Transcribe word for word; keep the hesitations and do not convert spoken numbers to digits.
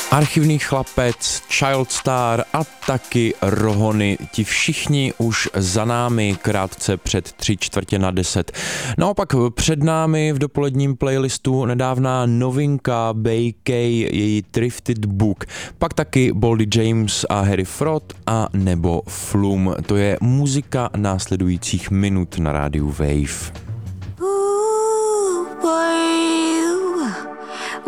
Archivní chlapec, Childstar a taky Rohony, ti všichni už za námi krátce před tři čtvrtě na deset. Naopak před námi v dopoledním playlistu nedávná novinka Bay K, její Thrifted Book, pak taky Boldy James a Harry Fraud a nebo Flume. To je muzika následujících minut na rádiu Wave. Ooh, boy.